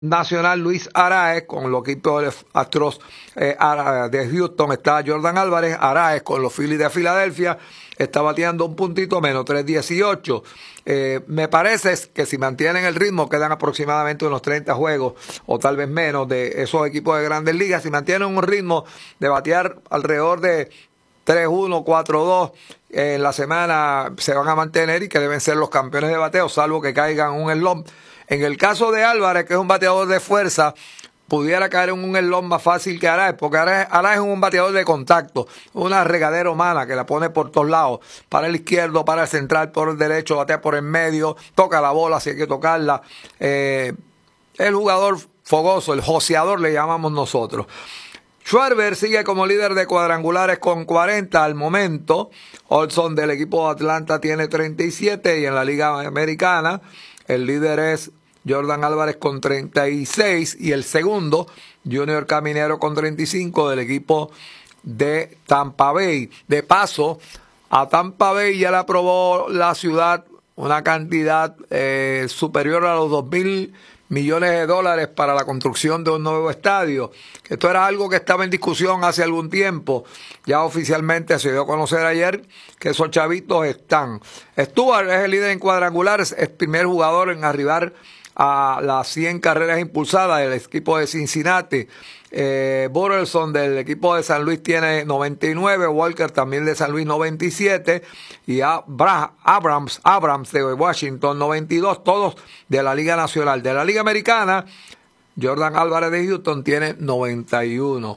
nacional Luis Arraez, con los equipos de Astros de Houston está Jordan Álvarez. Arraez con los Phillies de Filadelfia está bateando un puntito menos, 3.18. Me parece que si mantienen el ritmo, quedan aproximadamente unos 30 juegos o tal vez menos de esos equipos de Grandes Ligas. Si mantienen un ritmo de batear alrededor de 3-1, 4-2 en la semana, se van a mantener y que deben ser los campeones de bateo, salvo que caigan un slump. En el caso de Álvarez, que es un bateador de fuerza, pudiera caer en un slump más fácil que Arraez, porque Arraez es un bateador de contacto, una regadera humana que la pone por todos lados, para el izquierdo, para el central, por el derecho, batea por el medio, toca la bola si hay que tocarla. El jugador fogoso, el joseador le llamamos nosotros. Schwarber sigue como líder de cuadrangulares con 40 al momento. Olson del equipo de Atlanta tiene 37 y en la Liga Americana el líder es Jordan Álvarez con 36 y el segundo, Junior Caminero con 35 del equipo de Tampa Bay. De paso, a Tampa Bay ya le aprobó la ciudad una cantidad superior a los $2,000 millones para la construcción de un nuevo estadio. Esto era algo que estaba en discusión hace algún tiempo. Ya oficialmente se dio a conocer ayer que esos chavitos están. Stuart es el líder en cuadrangulares, es el primer jugador en arribar a las 100 carreras impulsadas del equipo de Cincinnati. Burleson del equipo de San Luis tiene 99, Walker también de San Luis 97 y Abrams de Washington 92, todos de la Liga Nacional. De la Liga Americana, Jordan Álvarez de Houston tiene 91.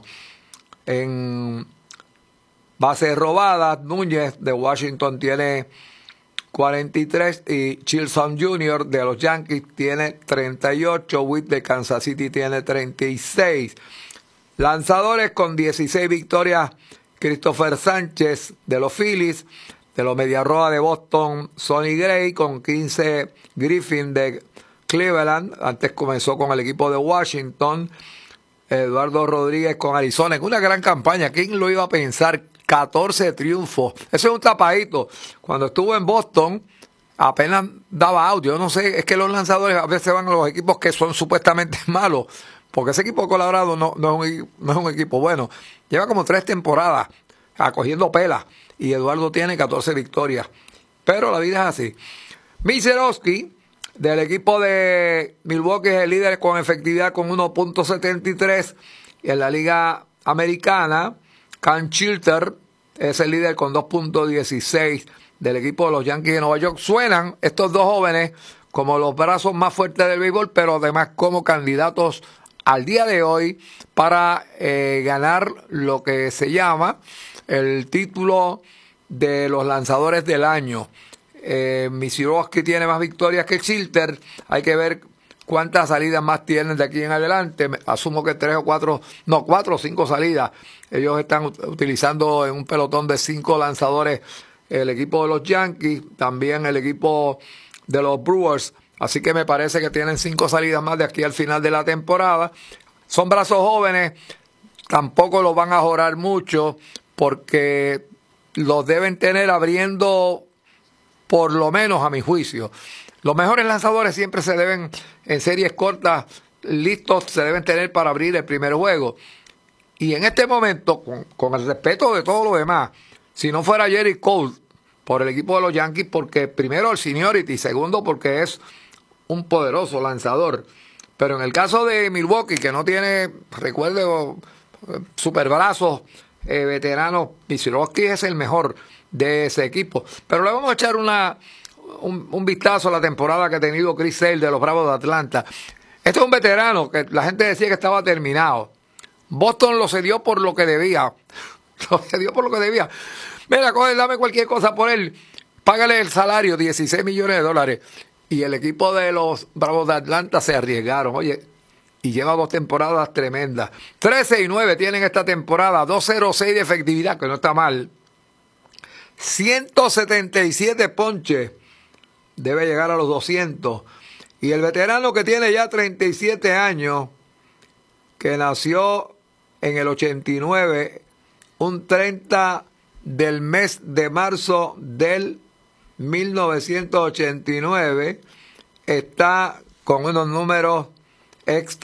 En bases robadas, Núñez de Washington tiene 43 y Chilson Jr. de los Yankees tiene 38, Witt de Kansas City tiene 36. Lanzadores con 16 victorias, Christopher Sánchez de los Phillies, de los Mediarrojas de Boston, Sonny Gray con 15, Griffin de Cleveland, antes comenzó con el equipo de Washington, Eduardo Rodríguez con Arizona, en una gran campaña, ¿quién lo iba a pensar? 14 triunfos, eso es un tapadito. Cuando estuvo en Boston apenas daba out. Yo no sé, es que los lanzadores a veces van a los equipos que son supuestamente malos, porque ese equipo de Colorado no es un equipo bueno. Lleva como 3 temporadas acogiendo pelas y Eduardo tiene 14 victorias, pero la vida es así. Miserowski del equipo de Milwaukee es el líder con efectividad con 1.73 y en la Liga Americana Cam Chilter es el líder con 2.16 del equipo de los Yankees de Nueva York. Suenan estos dos jóvenes como los brazos más fuertes del béisbol, pero además como candidatos al día de hoy para ganar lo que se llama el título de los lanzadores del año. Miserowski tiene más victorias que Chilter. Hay que ver cuántas salidas más tienen de aquí en adelante. Asumo que 4 o 5 salidas. Ellos están utilizando en un pelotón de 5 lanzadores el equipo de los Yankees, también el equipo de los Brewers. Así que me parece que tienen 5 salidas más de aquí al final de la temporada. Son brazos jóvenes, tampoco los van a jorar mucho porque los deben tener abriendo, por lo menos a mi juicio. Los mejores lanzadores siempre se deben, en series cortas, listos, se deben tener para abrir el primer juego. Y en este momento, con el respeto de todo lo demás, si no fuera Gerrit Cole por el equipo de los Yankees, porque primero el seniority, segundo porque es un poderoso lanzador. Pero en el caso de Milwaukee, que no tiene, recuerdo, superbrazos veteranos, Miserowski es el mejor de ese equipo. Pero le vamos a echar un vistazo a la temporada que ha tenido Chris Sale de los Bravos de Atlanta. Este es un veterano que la gente decía que estaba terminado. Boston lo cedió por lo que debía. Mira, coge, dame cualquier cosa por él. Págale el salario, $16 millones. Y el equipo de los Bravos de Atlanta se arriesgaron. Oye, y lleva 2 temporadas tremendas. 13-9 tienen esta temporada. 2.06 de efectividad, que no está mal. 177 ponches. Debe llegar a los 200. Y el veterano que tiene ya 37 años, que nació en el 89, un 30 del mes de marzo del 1989, está con unos números extra